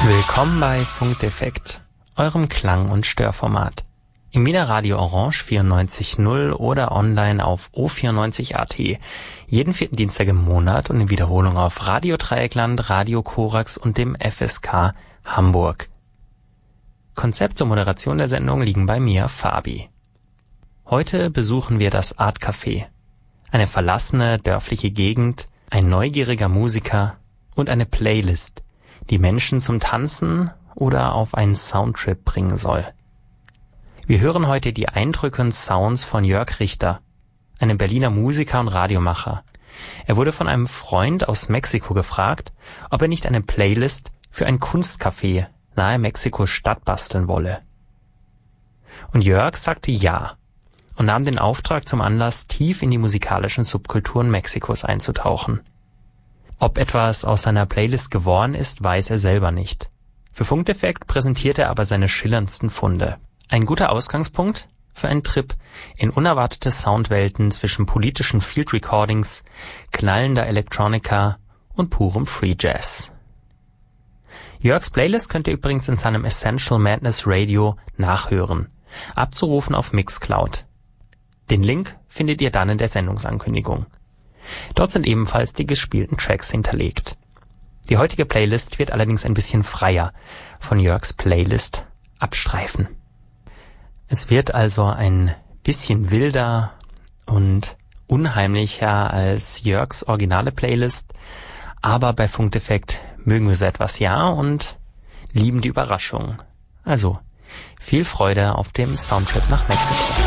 Willkommen bei Funkdefekt, eurem Klang- und Störformat. Im Wiener Radio Orange 94.0 oder online auf O94.at. Jeden 4. Dienstag im Monat und in Wiederholung auf Radio Dreieckland, Radio Korax und dem FSK Hamburg. Konzept und Moderation der Sendung liegen bei mir, Fabi. Heute besuchen wir das Art Café. Eine verlassene, dörfliche Gegend, ein neugieriger Musiker und eine Playlist, die Menschen zum Tanzen oder auf einen Soundtrip bringen soll. Wir hören heute die Eindrücke und Sounds von Jörg Richter, einem Berliner Musiker und Radiomacher. Er wurde von einem Freund aus Mexiko gefragt, ob er nicht eine Playlist für ein Kunstcafé nahe Mexiko-Stadt basteln wolle. Und Jörg sagte ja und nahm den Auftrag zum Anlass, tief in die musikalischen Subkulturen Mexikos einzutauchen. Ob etwas aus seiner Playlist geworden ist, weiß er selber nicht. Für Funkdefekt präsentiert er aber seine schillerndsten Funde. Ein guter Ausgangspunkt für einen Trip in unerwartete Soundwelten zwischen politischen Field Recordings, knallender Electronica und purem Free Jazz. Jörgs Playlist könnt ihr übrigens in seinem Essential Madness Radio nachhören, abzurufen auf Mixcloud. Den Link findet ihr dann in der Sendungsankündigung. Dort sind ebenfalls die gespielten Tracks hinterlegt. Die heutige Playlist wird allerdings ein bisschen freier von Jörgs Playlist abstreifen. Es wird also ein bisschen wilder und unheimlicher als Jörgs originale Playlist, aber bei Funkdefekt mögen wir so etwas ja und lieben die Überraschung. Also viel Freude auf dem Soundtrip nach Mexiko.